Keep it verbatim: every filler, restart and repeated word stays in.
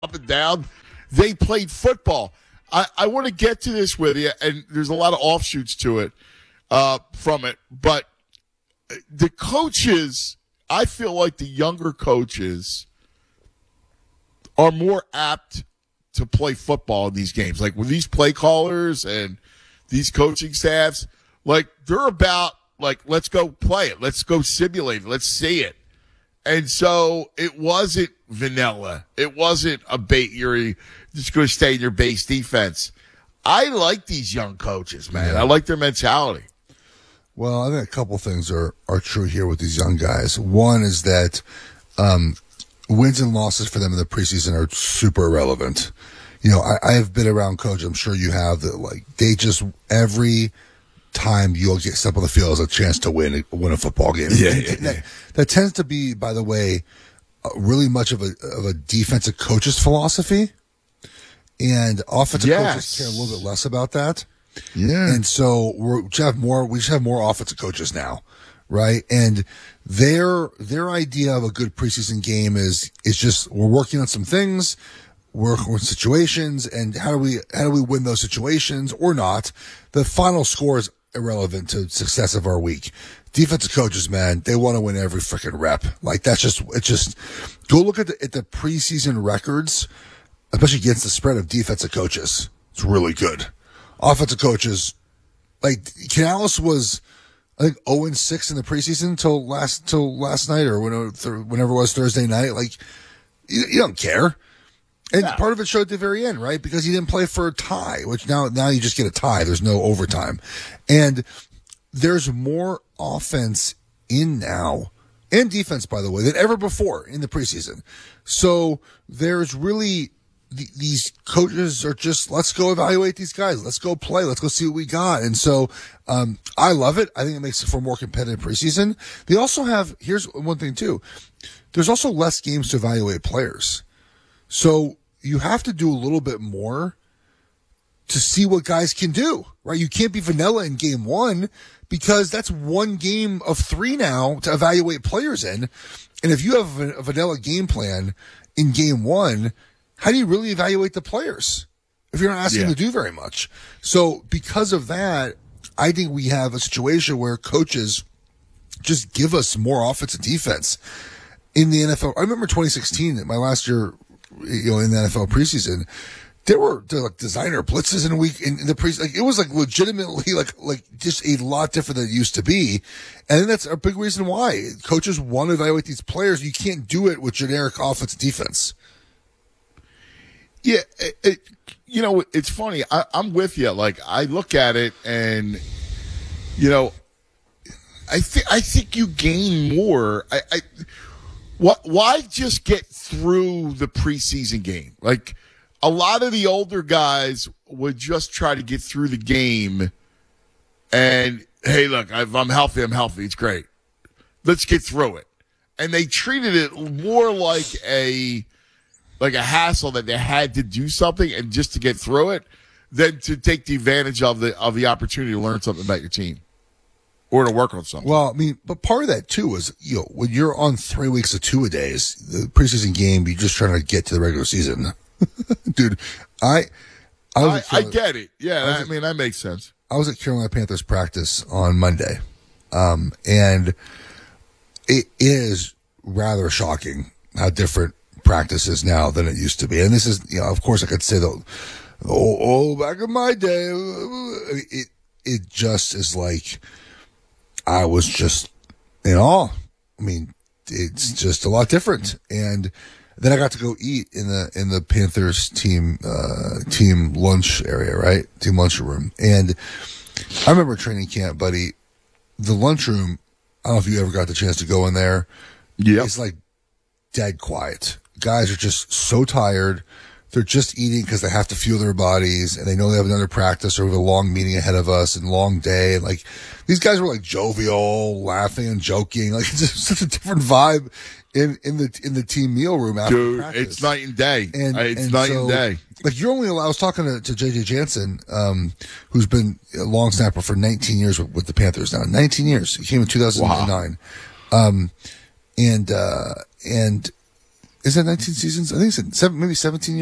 up and down. They played football. I, I want to get to this with you, and there's a lot of offshoots to it uh, from it. But the coaches, I feel like the younger coaches are more apt to play football in these games. Like with these play callers and these coaching staffs, like they're about like, let's go play it. Let's go simulate it. Let's see it. And so it wasn't vanilla. It wasn't a bait. You're just going to stay in your base defense. I like these young coaches, man. I like their mentality. Well, I think a couple things are, are true here with these young guys. One is that um, wins and losses for them in the preseason are super irrelevant. You know, I, I have been around coaches, I'm sure you have, that like they just every time you'll get step on the field as a chance to win win a football game. Yeah, and, yeah, and yeah. That, that tends to be, by the way, uh, really much of a of a defensive coach's philosophy, and offensive yes. coaches care a little bit less about that. Yeah, and so we're, we just have more. We just have more offensive coaches now, right? And their their idea of a good preseason game is is just we're working on some things. Work on situations, and how do we how do we win those situations or not? The final score is irrelevant to success of our week. Defensive coaches, man, they want to win every freaking rep. Like that's just it's just go look at the at the preseason records, especially against the spread of defensive coaches. It's really good. Offensive coaches, like Canales was, I think zero and six in the preseason till last till last night or whenever whenever it was Thursday night. Like you, you don't care. And yeah. part of it showed at the very end, right? Because he didn't play for a tie, which now, now you just get a tie. There's no overtime. And there's more offense in now, and defense, by the way, than ever before in the preseason. So there's really, these coaches are just, let's go evaluate these guys. Let's go play. Let's go see what we got. And so, um, I love it. I think it makes it for a more competitive preseason. They also have, here's one thing too. There's also less games to evaluate players. So, you have to do a little bit more to see what guys can do, right? You can't be vanilla in game one because that's one game of three now to evaluate players in. And if you have a vanilla game plan in game one, how do you really evaluate the players if you're not asking yeah. them to do very much? So because of that, I think we have a situation where coaches just give us more offense and defense in the N F L. I remember twenty sixteen, my last year, you know, in the N F L preseason, there were, there were like designer blitzes in a week in, in the pre. Like it was like legitimately like like just a lot different than it used to be, and then that's a big reason why coaches want to evaluate these players. You can't do it with generic offense and defense. Yeah, it, it, you know, it's funny. I, I'm with you. Like I look at it, and you know, I think I think you gain more. I. I What, why just get through the preseason game? Like, a lot of the older guys would just try to get through the game and, hey, look, if I'm healthy, I'm healthy. It's great. Let's get through it. And they treated it more like a, like a hassle that they had to do something and just to get through it than to take the advantage of the, of the opportunity to learn something about your team. Or to work on something. Well, I mean, but part of that too is, you know, when you're on three weeks of two-a-days, the preseason game, you're just trying to get to the regular season. Dude, I, I, was I, I get it. Yeah, I, I mean, that makes sense. I was at Carolina Panthers practice on Monday. Um, and it is rather shocking how different practice is now than it used to be. And this is, you know, of course I could say the, oh, oh back in my day, it, it just is like, I was just in awe. I mean, it's just a lot different. And then I got to go eat in the in the Panthers team uh, team lunch area, right? Team lunchroom. And I remember training camp, buddy. The lunchroom. I don't know if you ever got the chance to go in there. Yeah, it's like dead quiet. Guys are just so tired. They're just eating because they have to fuel their bodies, and they know they have another practice or we have a long meeting ahead of us and long day. And like these guys were like jovial, laughing and joking. Like it's just such a different vibe in in the in the team meal room after Dude, practice. it's night and day. And it's and night so, and day. Like you're only allowed. I was talking to, to J J Jansen, um, who's been a long snapper for nineteen years with, with the Panthers now. nineteen years. He came in two thousand nine. Wow. Um, and uh, and. Is that nineteen seasons? I think it's seven, maybe seventeen years.